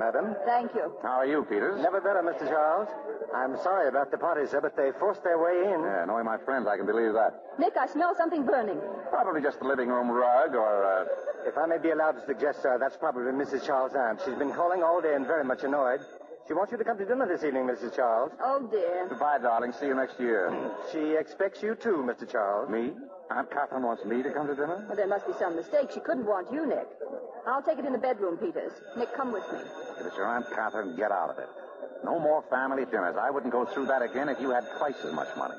madam. Thank you. How are you, Peters? Never better, Mr. Charles. I'm sorry about the party, sir, but they forced their way in. Yeah, knowing my friends, I can believe that. Nick, I smell something burning. Probably just the living room rug or, If I may be allowed to suggest, sir, that's probably Mrs. Charles' aunt. She's been calling all day and very much annoyed. She wants you to come to dinner this evening, Mrs. Charles. Oh, dear. Goodbye, darling. See you next year. She expects you too, Mr. Charles. Me? Aunt Catherine wants me to come to dinner? Well, there must be some mistake. She couldn't want you, Nick. I'll take it in the bedroom, Peters. Nick, come with me. If it's your Aunt Catherine, get out of it. No more family dinners. I wouldn't go through that again if you had twice as much money.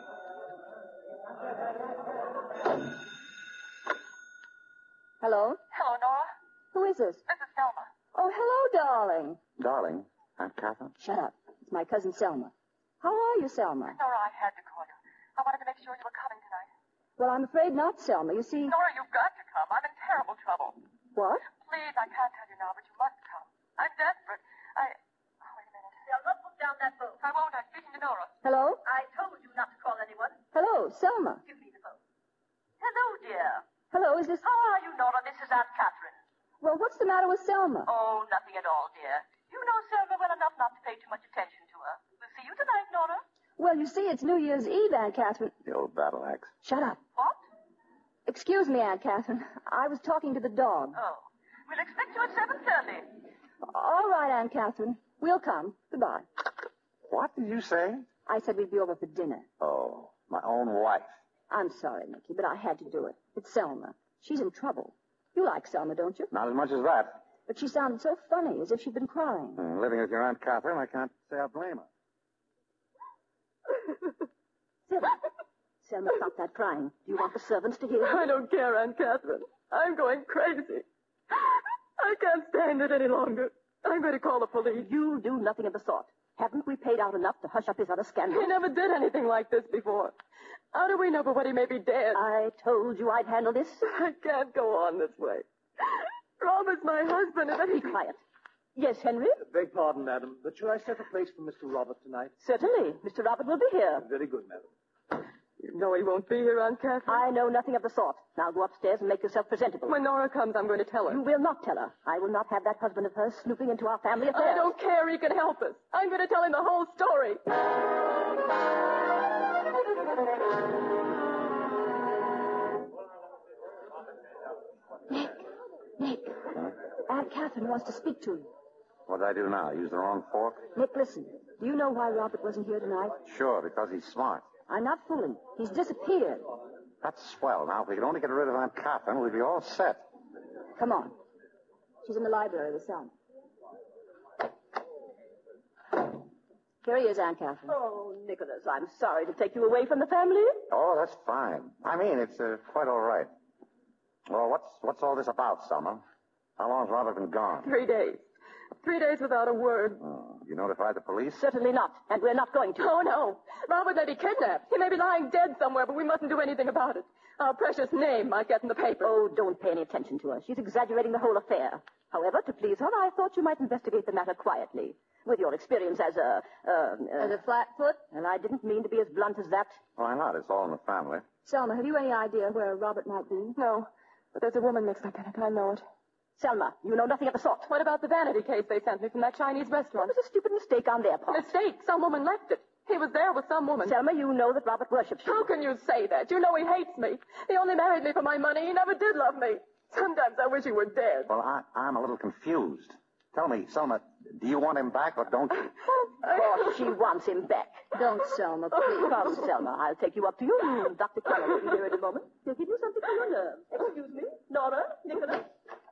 Hello? Hello, Nora. Who is this? This is Selma. Oh, hello, darling. Darling, Aunt Catherine? Shut up. It's my cousin Selma. How are you, Selma? Nora, I had to call you. I wanted to make sure you were coming tonight. Well, I'm afraid not, Selma. You see... Nora, you've got to come. I'm in terrible trouble. What? Please, I can't tell you now, but you must come. I'm desperate. Oh, wait a minute. Selma, put down that phone. I won't. I'm speaking to Nora. Hello? I told you not to call anyone. Hello, Selma. Give me the phone. Hello, dear. Hello, is this... How are you, Nora? This is Aunt Catherine. Well, what's the matter with Selma? Oh, nothing at all, dear. You know Selma well enough not to pay too much attention to her. We'll see you tonight, Nora. Well, you see, it's New Year's Eve, Aunt Catherine. The old battle axe. Shut up. What? Excuse me, Aunt Catherine. I was talking to the dog. Oh. We'll expect you at 7:30. All right, Aunt Catherine. We'll come. Goodbye. What did you say? I said we'd be over for dinner. Oh, my own wife. I'm sorry, Nicky, but I had to do it. It's Selma. She's in trouble. You like Selma, don't you? Not as much as that. But she sounded so funny, as if she'd been crying. Living with your Aunt Catherine, I can't say I blame her. Selma, stop that crying. Do you want the servants to hear? I don't care, Aunt Catherine. I'm going crazy. I can't stand it any longer. I'm going to call the police. You do nothing of the sort. Haven't we paid out enough to hush up his other scandals? He never did anything like this before. How do we know but what he may be dead? I told you I'd handle this. I can't go on this way. Robert's my husband, and Be quiet. Yes, Henry? Beg pardon, madam, but should I set a place for Mr. Robert tonight? Certainly. Mr. Robert will be here. Very good, madam. You know he won't be here, Aunt Catherine. I know nothing of the sort. Now go upstairs and make yourself presentable. When Nora comes, I'm going to tell her. You will not tell her. I will not have that husband of hers snooping into our family affairs. I don't care. He can help us. I'm going to tell him the whole story. Nick. Aunt Catherine wants to speak to you. What did I do now? Use the wrong fork? Nick, listen. Do you know why Robert wasn't here tonight? Sure, because he's smart. I'm not fooling. He's disappeared. That's swell. Now, if we could only get rid of Aunt Catherine, we'd be all set. Come on. She's in the library with Selma. Here he is, Aunt Catherine. Oh, Nicholas, I'm sorry to take you away from the family. Oh, that's fine. I mean, it's quite all right. Well, what's all this about, Selma? How long's Robert been gone? 3 days. 3 days without a word. Oh, you notified the police? Certainly not, and we're not going to. Oh, no. Robert may be kidnapped. He may be lying dead somewhere, but we mustn't do anything about it. Our precious name might get in the paper. Oh, don't pay any attention to her. She's exaggerating the whole affair. However, to please her, I thought you might investigate the matter quietly. With your experience as a flatfoot? And I didn't mean to be as blunt as that. Why not? It's all in the family. Selma, have you any idea where Robert might be? No, but there's a woman mixed up in it. I know it. Selma, you know nothing of the sort. What about the vanity case they sent me from that Chinese What restaurant? was a stupid mistake on their part? Mistake. Some woman left it. He was there with some woman. Selma, you know that Robert worships you. How can you say that? You know he hates me. He only married me for my money. He never did love me. Sometimes I wish he were dead. Well, I'm a little confused. Tell me, Selma, do you want him back or don't you? Oh, she wants him back. Don't, Selma, please. Come, Selma. I'll take you up to you. Dr. Keller will be here in a moment. He'll give you something for your nerves. Excuse me. Nora, Nicholas.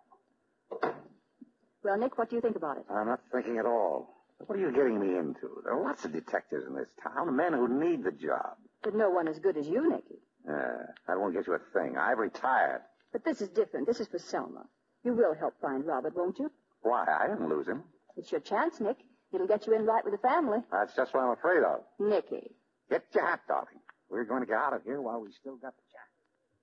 Well, Nick, what do you think about it? I'm not thinking at all. What are you getting me into? There are lots of detectives in this town, men who need the job. But no one as good as you, Nicky. That won't get you a thing. I've retired. But this is different. This is for Selma. You will help find Robert, won't you? Why? I didn't lose him. It's your chance, Nick. It'll get you in right with the family. That's just what I'm afraid of. Nicky. Get your hat, darling. We're going to get out of here while we still got the chance.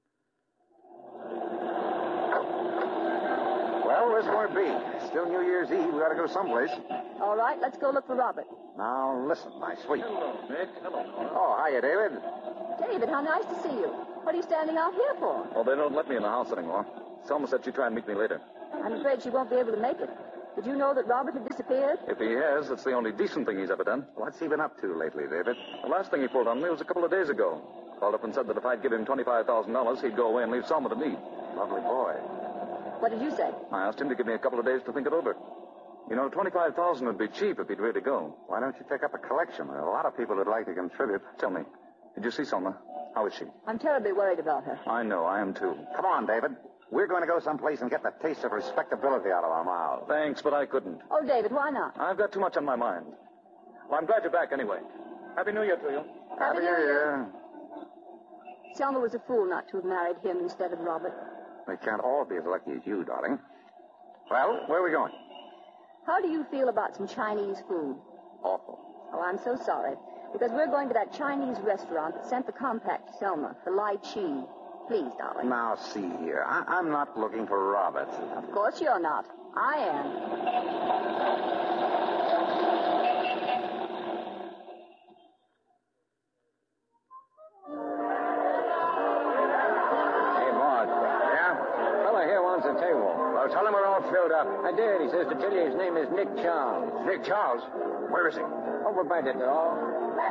Well, where's going to be? Still New Year's Eve. We got to go someplace. All right, let's go look for Robert. Now, listen, my sweet. Hello, Nick. Hello, Nora. Oh, hiya, David. David, how nice to see you. What are you standing out here for? Oh, they don't let me in the house anymore. Selma said she'd try and meet me later. I'm afraid she won't be able to make it. Did you know that Robert had disappeared? If he has, it's the only decent thing he's ever done. What's he been up to lately, David? The last thing he pulled on me was a couple of days ago. Called up and said that if I'd give him $25,000, he'd go away and leave Selma to me. Lovely boy. What did you say? I asked him to give me a couple of days to think it over. You know, $25,000 would be cheap if he'd really go. Why don't you take up a collection? There are a lot of people who'd like to contribute. Tell me, did you see Selma? How is she? I'm terribly worried about her. I know, I am too. Come on, David. We're going to go someplace and get the taste of respectability out of our mouths. Thanks, but I couldn't. Oh, David, why not? I've got too much on my mind. Well, I'm glad you're back anyway. Happy New Year to you. Happy New Year. Selma was a fool not to have married him instead of Robert. We can't all be as lucky as you, darling. Well, where are we going? How do you feel about some Chinese food? Awful. Oh, I'm so sorry. Because we're going to that Chinese restaurant that sent the compact to Selma for Lai Chi. Please, darling. Now, see here. I'm not looking for Robert. Of course you're not. I am. Hey, boss. Yeah? Fella here wants a table. Well, tell him we're all filled up. I did. He says to tell you his name is Nick Charles. Nick Charles? Where is he? Over by the door.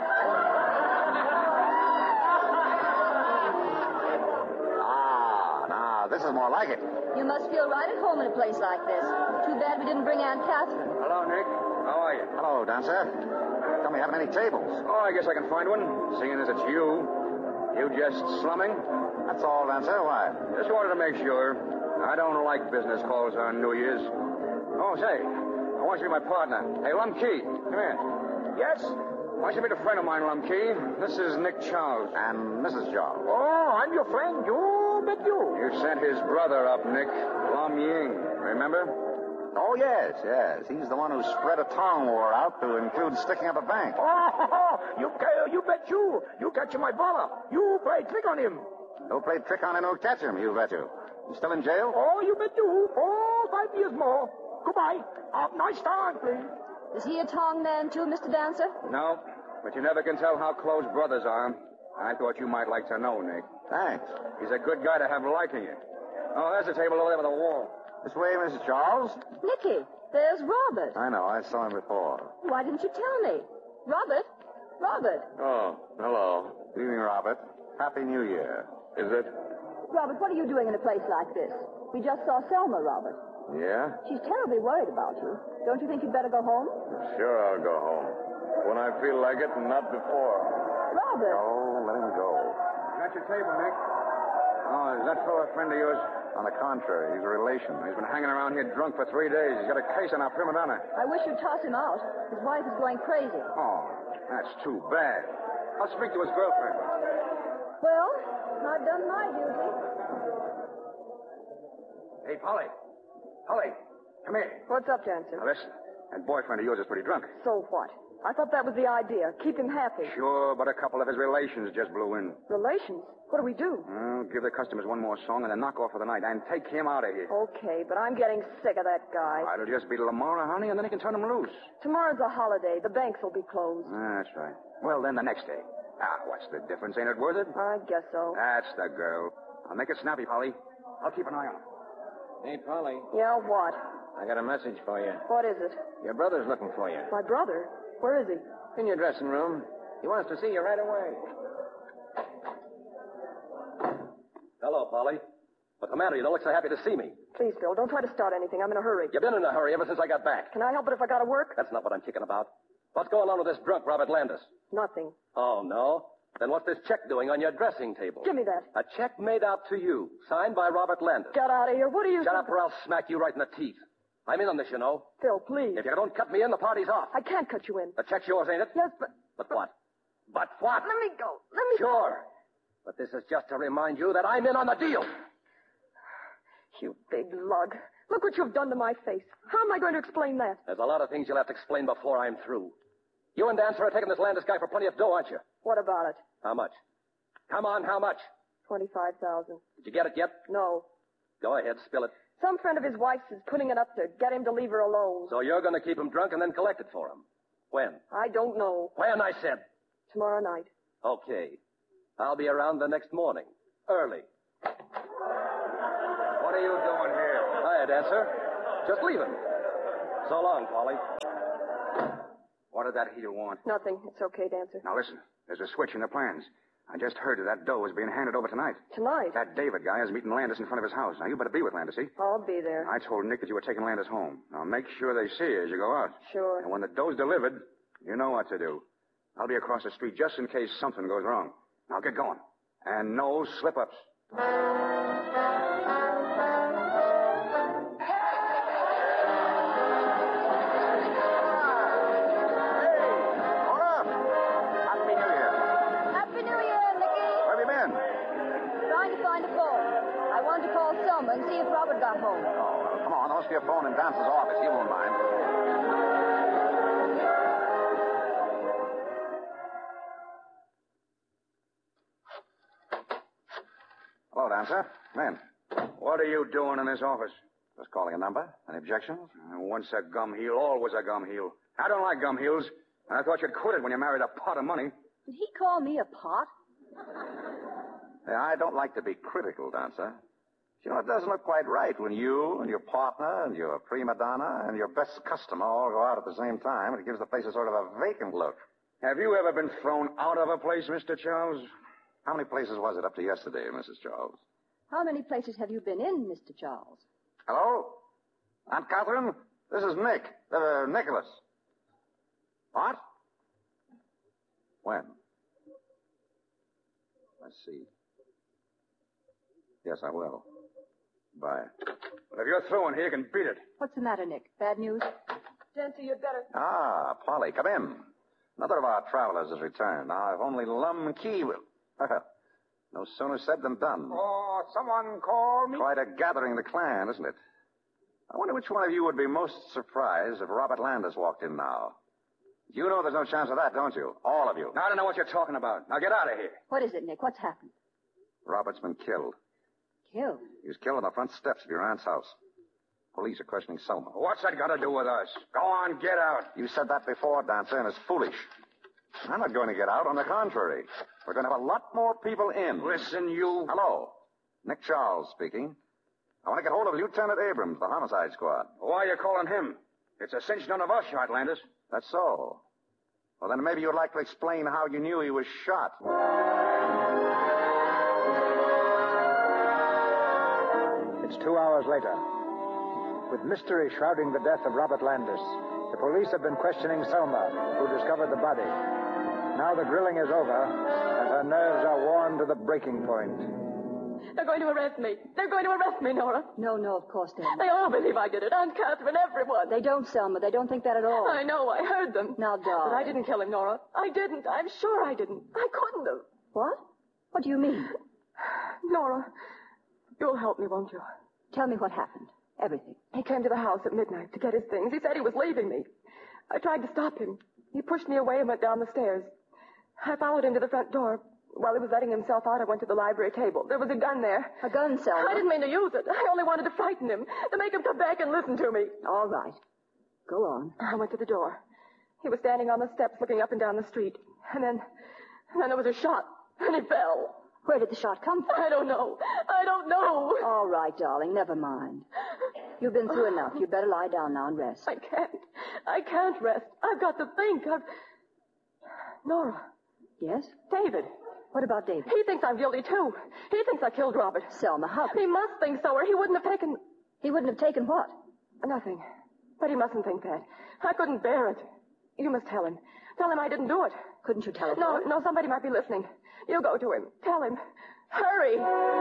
This is more like it. You must feel right at home in a place like this. Too bad we didn't bring Aunt Catherine. Hello, Nick. How are you? Hello, Dancer. Tell me, haven't any tables? Oh, I guess I can find one, seeing as it's you. You just slumming? That's all, Dancer. Why? Just wanted to make sure. I don't like business calls on New Year's. Oh, say, I want you to be my partner. Hey, Lum Key, come here. Yes? I want you to meet a friend of mine, Lum Key. This is Nick Charles. And Mrs. Charles. Oh, I'm your friend. You bet you. You sent his brother up, Nick. Lum Ying. Remember? Oh, yes. He's the one who spread a tongue war out to include sticking up a bank. Oh, you bet you. You catch my brother. You play trick on him. Who played trick on him, who'll catch him, you bet you. You still in jail? Oh, you bet you. Oh, 5 years more. Goodbye. Nice time, please. Is he a Tong man, too, Mr. Dancer? No, but you never can tell how close brothers are. I thought you might like to know, Nick. Thanks. He's a good guy to have liking you. Oh, there's a table over there by the wall. This way, Mrs. Charles. Nicky, there's Robert. I know. I saw him before. Why didn't you tell me? Robert? Oh, hello. Good evening, Robert. Happy New Year. Is it? Robert, what are you doing in a place like this? We just saw Selma, Robert. Yeah? She's terribly worried about you. Don't you think you'd better go home? Sure, I'll go home. When I feel like it and not before. Robert! Oh, let him go. That's your table, Nick. Oh, is that fellow a friend of yours? On the contrary, he's a relation. He's been hanging around here drunk for 3 days. He's got a case on our prima donna. I wish you'd toss him out. His wife is going crazy. Oh, that's too bad. I'll speak to his girlfriend. Well, I've done my duty. Hey, Polly. Polly, come here. What's up, Jansen? Now, listen. That boyfriend of yours is pretty drunk. So what? I thought that was the idea. Keep him happy. Sure, but a couple of his relations just blew in. Relations? What do we do? Well, give the customers one more song and then knock off for the night and take him out of here. Okay, but I'm getting sick of that guy. It'll just be Lamora, honey, and then he can turn him loose. Tomorrow's a holiday. The banks will be closed. That's right. Well, then the next day. What's the difference? Ain't it worth it? I guess so. That's the girl. I'll make it snappy, Polly. I'll keep an eye on her. Hey, Polly, Yeah, what? I got a message for you. What is it? Your brother's looking for you. My brother? Where is he? In your dressing room. He wants to see you right away. Hello, Polly. What's the matter? You don't look so happy to see me. Please, Phil, don't try to start anything. I'm in a hurry. You've been in a hurry ever since I got back. Can I help it if I gotta work? That's not what I'm kicking about. What's going on with this drunk Robert Landis? Nothing. Oh, no? Then what's this check doing on your dressing table? Give me that. A check made out to you, signed by Robert Landis. Get out of here. What are you... Shut up or I'll smack you right in the teeth. I'm in on this, you know. Phil, please. If you don't cut me in, the party's off. I can't cut you in. The check's yours, ain't it? Yes, but... But what? But what? Let me go. Let me... Sure. But this is just to remind you that I'm in on the deal. You big lug. Look what you've done to my face. How am I going to explain that? There's a lot of things you'll have to explain before I'm through. You and Dancer are taking this Landis guy for plenty of dough, aren't you? What about it? How much? Come on, how much? 25,000. Did you get it yet? No. Go ahead, spill it. Some friend of his wife's is putting it up to get him to leave her alone. So you're going to keep him drunk and then collect it for him. When? I don't know. When, I said. Tomorrow night. Okay. I'll be around the next morning. Early. What are you doing here? Hi, Dancer. Just leaving. So long, Polly. What did that heel want? Nothing. It's okay, Dancer. Now listen, there's a switch in the plans. I just heard that dough is being handed over tonight. Tonight? That David guy is meeting Landis in front of his house. Now, you better be with Landis, see? I'll be there. I told Nick that you were taking Landis home. Now, make sure they see you as you go out. Sure. And when the dough's delivered, you know what to do. I'll be across the street just in case something goes wrong. Now, get going. And no slip-ups. And see if Robert got home. Oh, well, come on. There must be a phone in Dance's office. He won't mind. Hello, Dancer. Come in. What are you doing in this office? Just calling a number. Any objections? Once a gum heel, always a gum heel. I don't like gum heels, and I thought you'd quit it when you married a pot of money. Did he call me a pot? Hey, I don't like to be critical, Dancer. You know, it doesn't look quite right when you and your partner and your prima donna and your best customer all go out at the same time. It gives the place a sort of a vacant look. Have you ever been thrown out of a place, Mr. Charles? How many places was it up to yesterday, Mrs. Charles? How many places have you been in, Mr. Charles? Hello? Aunt Catherine? This is Nick. Nicholas. What? When? I see. Yes, I will. Bye. Well, if you're through in here, you can beat it. What's the matter, Nick? Bad news? Dancer, you'd better... Ah, Polly, come in. Another of our travelers has returned. Now, if only Lum Key will... No sooner said than done. Oh, someone call me? Quite a gathering the clan, isn't it? I wonder which one of you would be most surprised if Robert Landis walked in now. You know there's no chance of that, don't you? All of you. Now, I don't know what you're talking about. Now, get out of here. What is it, Nick? What's happened? Robert's been killed. Killed? He was killed on the front steps of your aunt's house. Police are questioning Selma. What's that got to do with us? Go on, get out. You said that before, Dancer, and it's foolish. I'm not going to get out. On the contrary. We're going to have a lot more people in. Listen, you... Hello. Nick Charles speaking. I want to get hold of Lieutenant Abrams, the homicide squad. Why are you calling him? It's a cinch none of us shot Landis. That's so. Well, then maybe you'd like to explain how you knew he was shot. It's 2 hours later. With mystery shrouding the death of Robert Landis, the police have been questioning Selma, who discovered the body. Now the grilling is over, and her nerves are worn to the breaking point. They're going to arrest me. They're going to arrest me, Nora. No, of course they don't. They all believe I did it. Aunt Catherine, everyone. They don't, Selma. They don't think that at all. I know. I heard them. Now, darling. But I didn't kill him, Nora. I didn't. I'm sure I didn't. I couldn't have. What? What do you mean? Nora, you'll help me, won't you? Tell me what happened. Everything. He came to the house at midnight to get his things. He said he was leaving me. I tried to stop him. He pushed me away and went down the stairs. I followed him to the front door. While he was letting himself out, I went to the library table. There was a gun there. A gun, Selma? I didn't mean to use it. I only wanted to frighten him, to make him come back and listen to me. All right. Go on. I went to the door. He was standing on the steps looking up and down the street. And then there was a shot, and he fell. Where did the shot come from? I don't know. All right, darling. Never mind. You've been through enough. You'd better lie down now and rest. I can't rest. I've got to think. Nora. Yes? David. What about David? He thinks I'm guilty, too. He thinks I killed Robert. Selma, how could... He must think so, or he wouldn't have taken... He wouldn't have taken what? Nothing. But he mustn't think that. I couldn't bear it. You must tell him. Tell him I didn't do it. Couldn't you tell him? No, somebody might be listening. You go to him. Tell him. Hurry.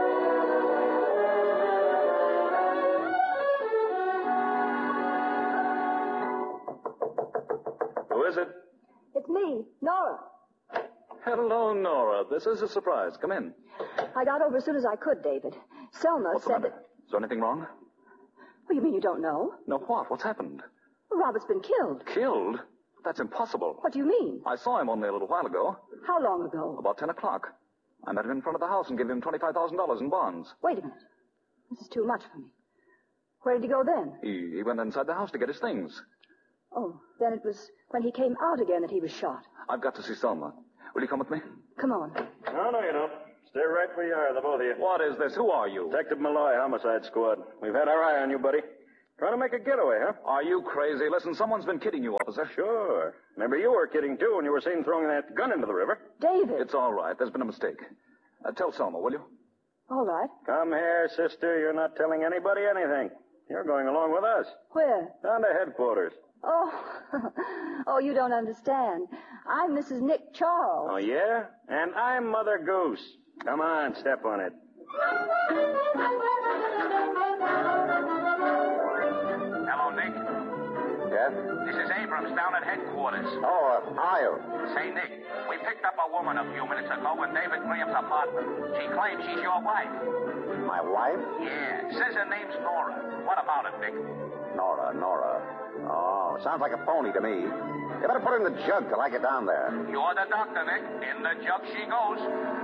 Who is it? It's me, Nora. Hello, Nora. This is a surprise. Come in. I got over as soon as I could, David. Selma said that... Is there anything wrong? What, you mean you don't know? No, what? What's happened? Robert's been killed. Killed? That's impossible. What do you mean? I saw him only a little while ago. How long ago? About 10 o'clock. I met him in front of the house and gave him $25,000 in bonds. Wait a minute. This is too much for me. Where did he go then? He went inside the house to get his things. Oh, then it was when he came out again that he was shot. I've got to see Selma. Will you come with me? Come on. No, you don't. Stay right where you are, the both of you. What is this? Who are you? Detective Malloy, Homicide Squad. We've had our eye on you, buddy. Trying to make a getaway, huh? Are you crazy? Listen, someone's been kidding you, officer. Sure. Maybe you were kidding, too, when you were seen throwing that gun into the river. David. It's all right. There's been a mistake. Tell Selma, will you? All right. Come here, sister. You're not telling anybody anything. You're going along with us. Where? Down to headquarters. Oh, oh, you don't understand. I'm Mrs. Nick Charles. Oh, yeah? And I'm Mother Goose. Come on, step on it. Hello, Nick. Yes? This is Abrams down at headquarters. Oh, are you? Say, Nick, we picked up a woman a few minutes ago in David Graham's apartment. She claims she's your wife. My wife? Yeah. Says her name's Nora. What about it, Nick? Nora. Oh, sounds like a phony to me. You better put her in the jug till I get down there. You're the doctor, Nick. In the jug she goes.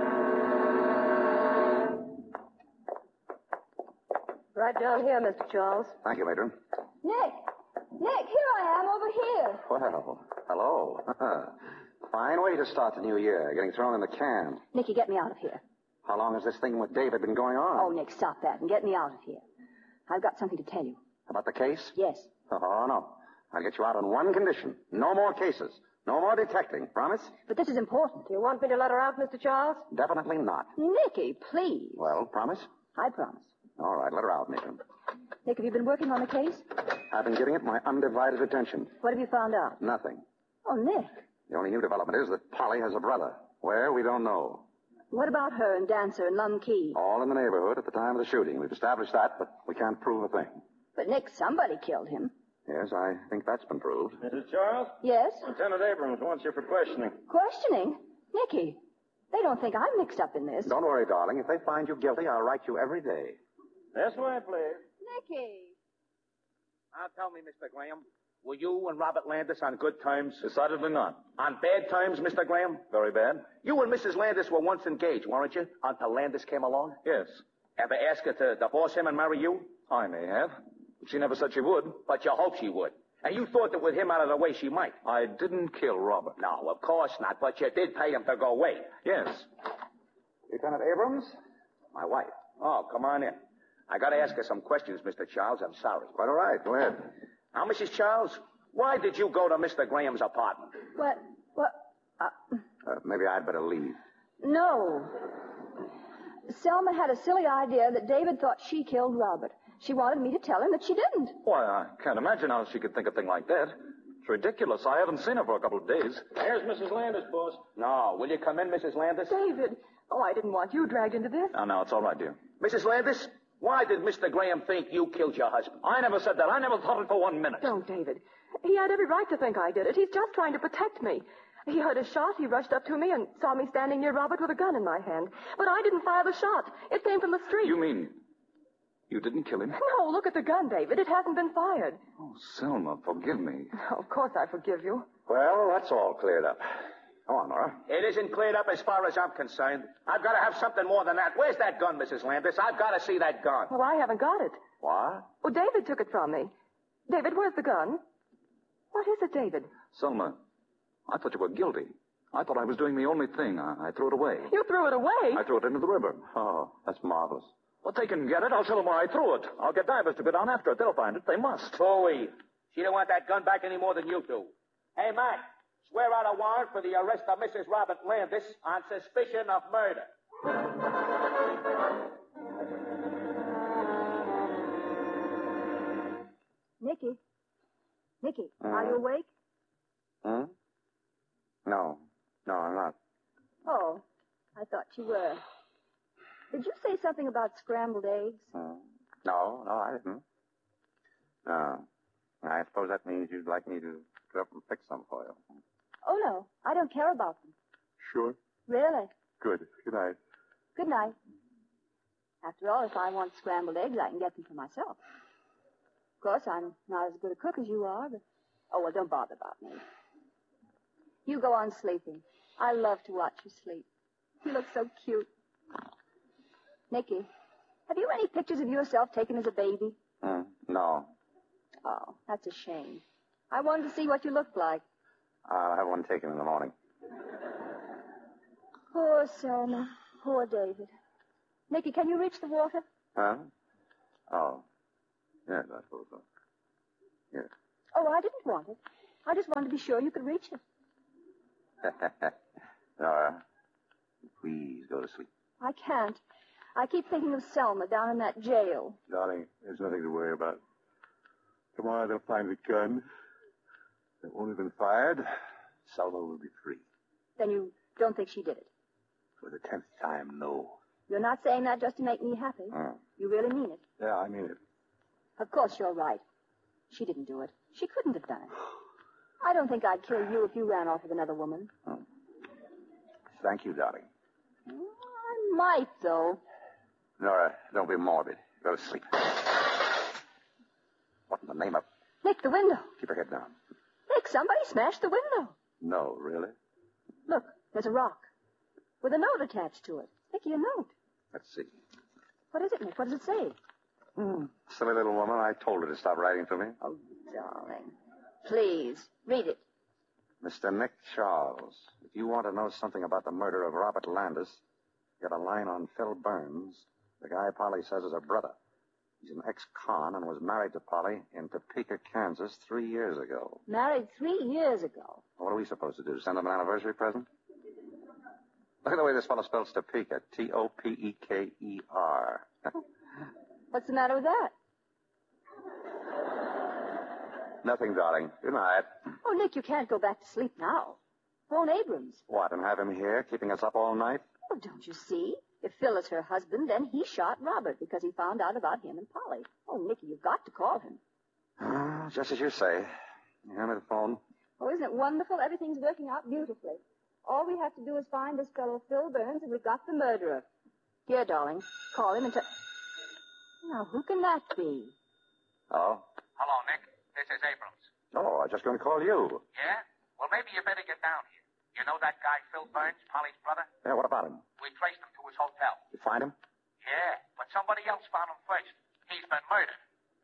Right down here, Mr. Charles. Thank you, Matron. Nick, here I am over here. Well, hello. Fine way to start the new year, getting thrown in the can. Nicky, get me out of here. How long has this thing with David been going on? Oh, Nick, stop that and get me out of here. I've got something to tell you. About the case? Yes. Oh, no. I'll get you out on one condition. No more cases. No more detecting. Promise? But this is important. You want me to let her out, Mr. Charles? Definitely not. Nicky, please. Well, promise? I promise. All right, let her out, Matron. Nick, have you been working on the case? I've been giving it my undivided attention. What have you found out? Nothing. Oh, Nick. The only new development is that Polly has a brother. Where, we don't know. What about her and Dancer and Lum Key? All in the neighborhood at the time of the shooting. We've established that, but we can't prove a thing. But, Nick, somebody killed him. Yes, I think that's been proved. Mrs. Charles? Yes? Lieutenant Abrams wants you for questioning. Questioning? Nicky, they don't think I'm mixed up in this. Don't worry, darling. If they find you guilty, I'll write you every day. This way, please. Nicky. Now tell me, Mr. Graham, were you and Robert Landis on good terms? Decidedly not. On bad terms, Mr. Graham? Very bad. You and Mrs. Landis were once engaged, weren't you? Until Landis came along? Yes. Ever ask her to divorce him and marry you? I may have. She never said she would. But you hoped she would. And you thought that with him out of the way, she might. I didn't kill Robert. No, of course not. But you did pay him to go away. Yes. Lieutenant Abrams? My wife. Oh, come on in. I got to ask her some questions, Mr. Charles. I'm sorry. Quite all right. Go ahead. Now, Mrs. Charles, why did you go to Mr. Graham's apartment? What? Maybe I'd better leave. No. Selma had a silly idea that David thought she killed Robert. She wanted me to tell him that she didn't. Why, I can't imagine how she could think a thing like that. It's ridiculous. I haven't seen her for a couple of days. Here's Mrs. Landis, boss. No. Will you come in, Mrs. Landis? David. Oh, I didn't want you dragged into this. No, it's all right, dear. Mrs. Landis, why did Mr. Graham think you killed your husband? I never said that. I never thought it for 1 minute. Don't, David. He had every right to think I did it. He's just trying to protect me. He heard a shot. He rushed up to me and saw me standing near Robert with a gun in my hand. But I didn't fire the shot. It came from the street. You mean you didn't kill him? No, look at the gun, David. It hasn't been fired. Oh, Selma, forgive me. Oh, of course I forgive you. Well, that's all cleared up. Go on, Nora. It isn't cleared up as far as I'm concerned. I've got to have something more than that. Where's that gun, Mrs. Landis? I've got to see that gun. Well, I haven't got it. What? Well, David took it from me. David, where's the gun? What is it, David? Selma, I thought you were guilty. I thought I was doing the only thing. I threw it away. You threw it away? I threw it into the river. Oh, that's marvelous. Well, they can get it. I'll tell them where I threw it. I'll get divers to go down after it. They'll find it. They must. Bowie. She don't want that gun back any more than you do. Hey, Mac, swear out a warrant for the arrest of Mrs. Robert Landis on suspicion of murder. Nicky, are you awake? No, I'm not. Oh, I thought you were. Did you say something about scrambled eggs? No, I didn't. No. I suppose that means you'd like me to go up and fix some for you. Oh, no. I don't care about them. Sure. Really? Good. Good night. Good night. After all, if I want scrambled eggs, I can get them for myself. Of course, I'm not as good a cook as you are, but... Oh, well, don't bother about me. You go on sleeping. I love to watch you sleep. You look so cute. Nicky, have you any pictures of yourself taken as a baby? No. Oh, that's a shame. I wanted to see what you looked like. I'll have one taken in the morning. Poor Selma. Poor David. Nicky, can you reach the water? Huh? Oh. Yes, I suppose so. Here. Oh, I didn't want it. I just wanted to be sure you could reach it. Nora, please go to sleep. I can't. I keep thinking of Selma down in that jail. Darling, there's nothing to worry about. Tomorrow they'll find the gun. It won't have been fired. Selma will be free. Then you don't think she did it? For the 10th time, no. You're not saying that just to make me happy. You really mean it? Yeah, I mean it. Of course you're right. She didn't do it. She couldn't have done it. I don't think I'd kill you if you ran off with another woman. Thank you, darling. I might, though. Nora, don't be morbid. Go to sleep. What in the name of... Nick, the window. Keep your head down. Nick, somebody smashed the window. No, really? Look, there's a rock with a note attached to it. Nicky, a note. Let's see. What is it, Nick? What does it say? Silly little woman. I told her to stop writing to me. Oh, darling. Please, read it. Mr. Nick Charles, if you want to know something about the murder of Robert Landis, get a line on Phil Burns, the guy Polly says is her brother. He's an ex-con and was married to Polly in Topeka, Kansas 3 years ago. Married 3 years ago. What are we supposed to do? Send him an anniversary present? Look at the way this fellow spells Topeka. T-O-P-E-K-E-R. What's the matter with that? Nothing, darling. Good night. Oh, Nick, you can't go back to sleep now. Phone Abrams. What, and have him here, keeping us up all night? Oh, don't you see? If Phil is her husband, then he shot Robert because he found out about him and Polly. Oh, Nicky, you've got to call him. Just as you say. Hand me the phone. Oh, isn't it wonderful? Everything's working out beautifully. All we have to do is find this fellow Phil Burns, and we've got the murderer. Here, darling, call him and tell... Now, who can that be? Hello? Hello, Nick. This is Abrams. Oh, I was just going to call you. Yeah? Well, maybe you better get down here. You know that guy, Phil Burns, Polly's brother? Yeah, what about him? We traced him to his hotel. You find him? Yeah, but somebody else found him first. He's been murdered.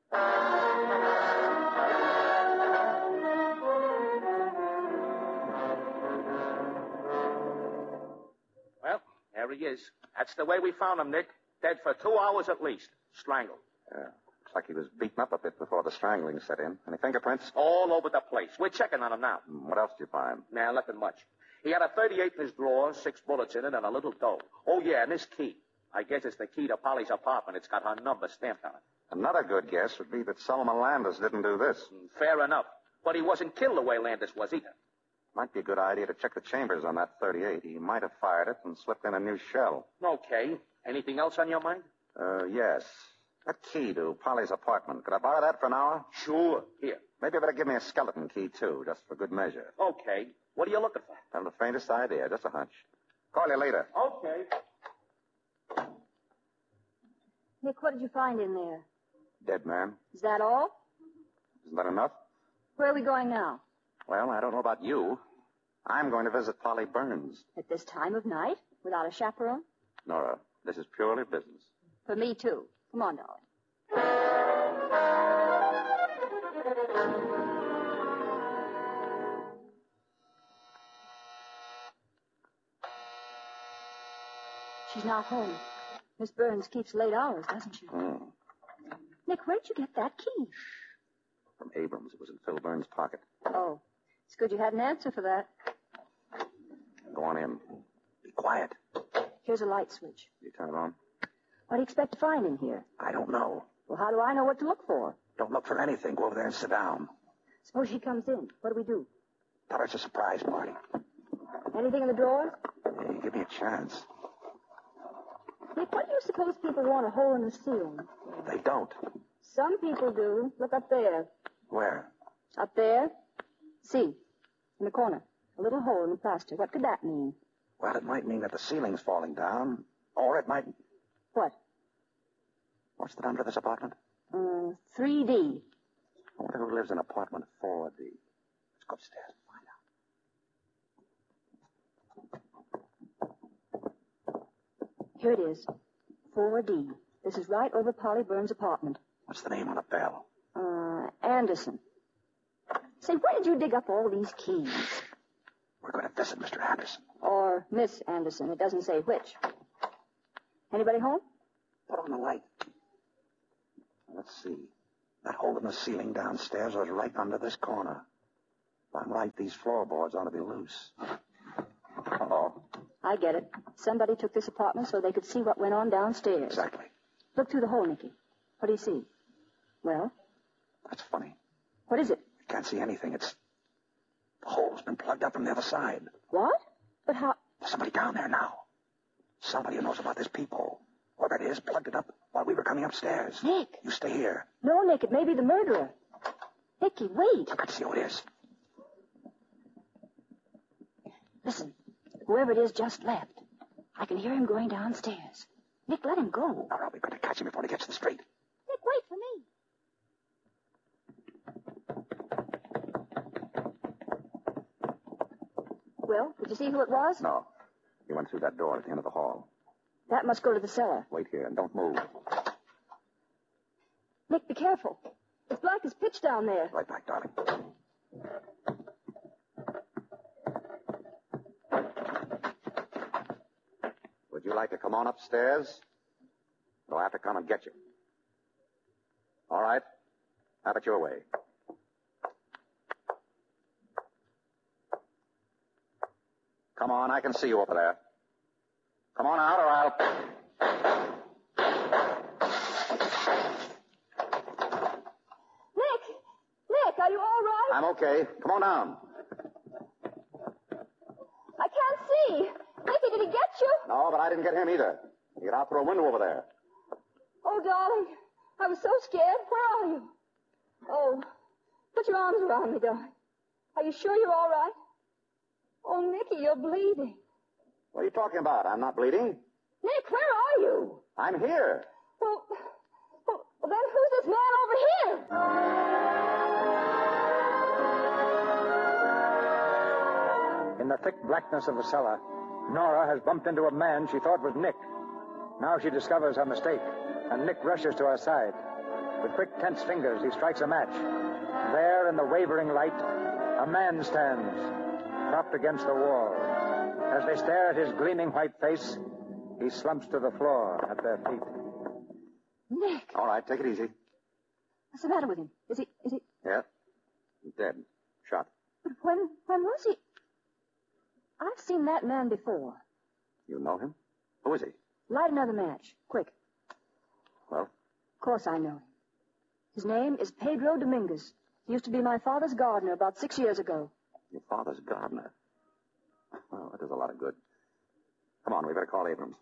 Well, there he is. That's the way we found him, Nick. Dead for 2 hours at least. Strangled. Yeah. Looks like he was beaten up a bit before the strangling set in. Any fingerprints? All over the place. We're checking on him now. What else did you find? Nah, nothing much. He had a 38 in his drawer, 6 bullets in it, and a little dough. Oh, yeah, and this key. I guess it's the key to Polly's apartment. It's got her number stamped on it. Another good guess would be that Selma Landis didn't do this. Fair enough. But he wasn't killed the way Landis was either. Might be a good idea to check the chambers on that 38. He might have fired it and slipped in a new shell. Okay. Anything else on your mind? Yes. That key to Polly's apartment. Could I borrow that for an hour? Sure. Here. Maybe you better give me a skeleton key, too, just for good measure. Okay. What are you looking for? I haven't the faintest idea. Just a hunch. Call you later. Okay. Nick, what did you find in there? Dead man. Is that all? Isn't that enough? Where are we going now? Well, I don't know about you. I'm going to visit Polly Burns. At this time of night? Without a chaperone? Nora, this is purely business. For me, too. Come on, darling. She's not home. Miss Burns keeps late hours, doesn't she? Nick, where'd you get that key? From Abrams. It was in Phil Burns' pocket. Oh, it's good you had an answer for that. Go on in. Be quiet. Here's a light switch. You turn it on? What do you expect to find in here? I don't know. Well, how do I know what to look for? Don't look for anything. Go over there and sit down. Suppose she comes in. What do? Tell her it's a surprise party. Anything in the drawers? Hey, give me a chance. Nick, what do you suppose people want a hole in the ceiling? They don't. Some people do. Look up there. Where? Up there. See, in the corner. A little hole in the plaster. What could that mean? Well, it might mean that the ceiling's falling down. Or it might... What? What's the number of this apartment? 3D. I wonder who lives in apartment 4D. Let's go upstairs and find out. Here it is. 4D. This is right over Polly Burns' apartment. What's the name on the bell? Anderson. Say, where did you dig up all these keys? We're going to visit Mr. Anderson. Or Miss Anderson. It doesn't say which. Anybody home? Put on the light. Let's see. That hole in the ceiling downstairs was right under this corner. If I'm right, these floorboards ought to be loose. Uh-oh. I get it. Somebody took this apartment so they could see what went on downstairs. Exactly. Look through the hole, Nicky. What do you see? Well? That's funny. What is it? I can't see anything. The hole's been plugged up from the other side. What? But how? There's somebody down there now. Somebody who knows about this peephole. Whoever it is plugged it up while we were coming upstairs. Nick. You stay here. No, Nick, it may be the murderer. Nicky, wait. I've got to see who it is. Listen, whoever it is just left. I can hear him going downstairs. Nick, let him go. All right, we've got to catch him before he gets to the street. Nick, wait for me. Well, did you see who it was? No. He went through that door at the end of the hall. That must go to the cellar. Wait here and don't move. Nick, be careful. It's black as pitch down there. Right back, darling. Would you like to come on upstairs? Or I'll have to come and get you. All right. Have it your way. Come on, I can see you over there. Come on out or I'll... Nick, are you all right? I'm okay. Come on down. I can't see. Nicky, did he get you? No, but I didn't get him either. He got out through a window over there. Oh, darling, I was so scared. Where are you? Oh, put your arms around me, darling. Are you sure you're all right? Oh, Nicky, you're bleeding. What are you talking about? I'm not bleeding. Nick, where are you? I'm here. Well, then who's this man over here? In the thick blackness of the cellar, Nora has bumped into a man she thought was Nick. Now she discovers her mistake, and Nick rushes to her side. With quick, tense fingers, he strikes a match. There, in the wavering light, a man stands, propped against the wall. As they stare at his gleaming white face, he slumps to the floor at their feet. Nick. All right, take it easy. What's the matter with him? Is he... Yeah? He's dead. Shot. But when was he? I've seen that man before. You know him? Who is he? Light another match. Quick. Well? Of course I know him. His name is Pedro Dominguez. He used to be my father's gardener about 6 years ago. Your father's gardener? Well, that does a lot of good. Come on, we better call Abrams.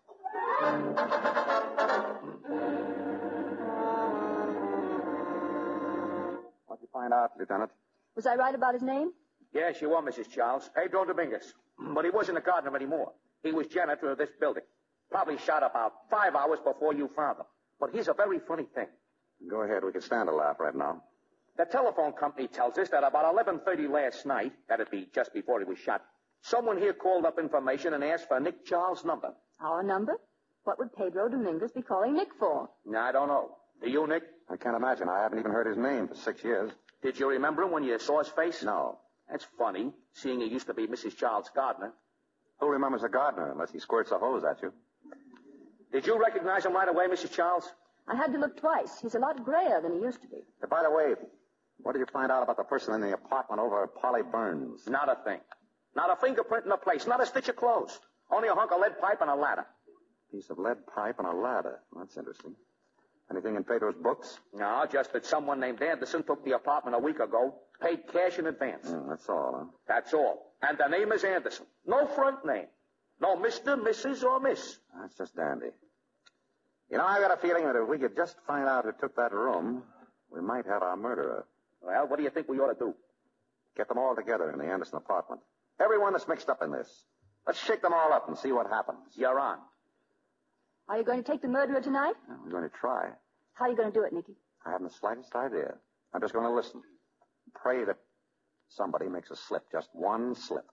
What'd you find out, Lieutenant? Was I right about his name? Yes, you are, Mrs. Charles. Pedro Dominguez. But he wasn't a gardener anymore. He was janitor of this building. Probably shot about 5 hours before you found him. But here's a very funny thing. Go ahead. We can stand a laugh right now. The telephone company tells us that about 11:30 last night, that'd be just before he was shot, someone here called up information and asked for Nick Charles' number. Our number? What would Pedro Dominguez be calling Nick for? I don't know. Do you, Nick? I can't imagine. I haven't even heard his name for 6 years. Did you remember him when you saw his face? No. That's funny, seeing he used to be Mrs. Charles' gardener. Who remembers a gardener unless he squirts a hose at you? Did you recognize him right away, Mrs. Charles? I had to look twice. He's a lot grayer than he used to be. By the way, what did you find out about the person in the apartment over at Polly Burns? Not a thing. Not a fingerprint in the place. Not a stitch of clothes. Only a hunk of lead pipe and a ladder. Piece of lead pipe and a ladder. That's interesting. Anything in Pedro's books? No, just that someone named Anderson took the apartment a week ago, paid cash in advance. That's all, huh? That's all. And the name is Anderson. No front name. No Mr., Mrs., or Miss. That's just dandy. You know, I've got a feeling that if we could just find out who took that room, we might have our murderer. Well, what do you think we ought to do? Get them all together in the Anderson apartment. Everyone that's mixed up in this. Let's shake them all up and see what happens. You're on. Are you going to take the murderer tonight? We're going to try. How are you going to do it, Nicky? I haven't the slightest idea. I'm just going to listen. Pray that somebody makes a slip. Just one slip.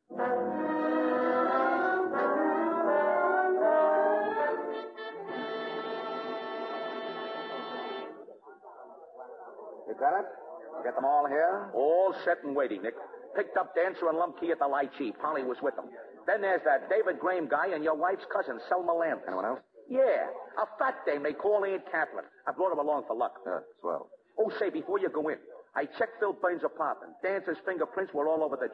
Lieutenant, you get them all here? All set and waiting, Nick. Picked up Dancer and Lumkey at the Lychee. Polly was with them. Then there's that David Graham guy and your wife's cousin, Selma Landis. Anyone else? Yeah, a fat dame they call Aunt Catherine. I brought her along for luck. Swell. Oh, say, before you go in, I checked Phil Burns' apartment. Dancer's fingerprints were all over the